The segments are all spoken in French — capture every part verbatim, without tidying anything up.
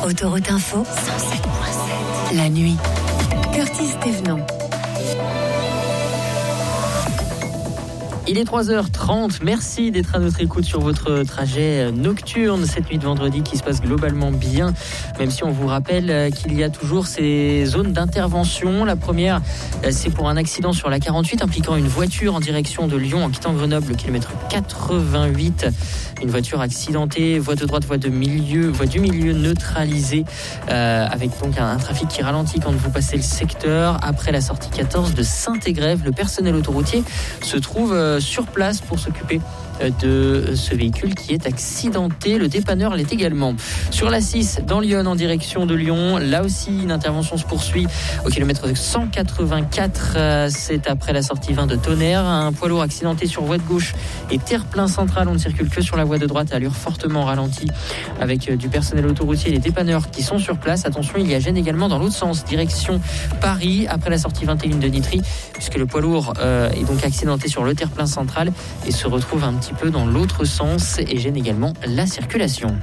Autoroute Info, cent sept virgule sept. La nuit. Curtis Thévenant. Il est trois heures trente, merci d'être à notre écoute sur votre trajet nocturne cette nuit de vendredi qui se passe globalement bien, même si on vous rappelle qu'il y a toujours ces zones d'intervention. La première, c'est pour un accident sur la quarante-huit impliquant une voiture en direction de Lyon en quittant Grenoble, kilomètre quatre-vingt-huit. Une voiture accidentée, voie de droite, voie de milieu, voie du milieu neutralisée, euh, avec donc un, un trafic qui ralentit quand vous passez le secteur. Après la sortie quatorze de Saint-Égrève, le personnel autoroutier se trouve euh, sur place pour s'occuper de ce véhicule qui est accidenté. Le dépanneur l'est également. Sur la six, dans Lyon, en direction de Lyon, là aussi, une intervention se poursuit au kilomètre cent quatre-vingt-quatre. C'est après la sortie vingt de Tonnerre. Un poids lourd accidenté sur voie de gauche et terre-plein central. On ne circule que sur la voie de droite à allure fortement ralentie avec du personnel autoroutier et les dépanneurs qui sont sur place. Attention, il y a gêne également dans l'autre sens, direction Paris, après la sortie vingt et un de Nitry, puisque le poids lourd euh, est donc accidenté sur le terre-plein central et se retrouve un petit peu dans l'autre sens et gêne également la circulation.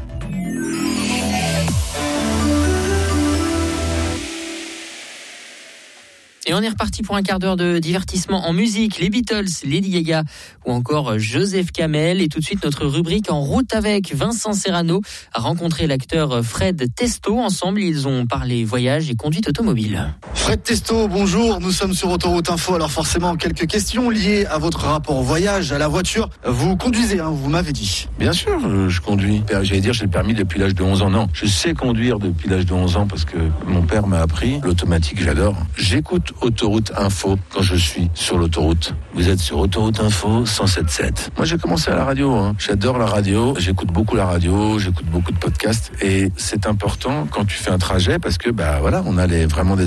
Et on est reparti pour un quart d'heure de divertissement en musique. Les Beatles, Lady Gaga ou encore Joseph Kamel. Et tout de suite, notre rubrique En route avec Vincent Serrano a rencontré l'acteur Fred Testo. Ensemble, ils ont parlé voyage et conduite automobile. Fred Testo, bonjour. Nous sommes sur Autoroute Info. Alors forcément, quelques questions liées à votre rapport au voyage, à la voiture. Vous conduisez, hein, vous m'avez dit. Bien sûr, je, je conduis. J'allais dire, j'ai le permis depuis l'âge de onze ans. Non, je sais conduire depuis l'âge de onze ans parce que mon père m'a appris. L'automatique, j'adore. J'écoute Autoroute Info quand je suis sur l'autoroute. Vous êtes sur Autoroute Info cent sept virgule sept. Moi, j'ai commencé à la radio. Hein. J'adore la radio. J'écoute beaucoup la radio. J'écoute beaucoup de podcasts. Et c'est important quand tu fais un trajet parce que, bah voilà, on a les, vraiment des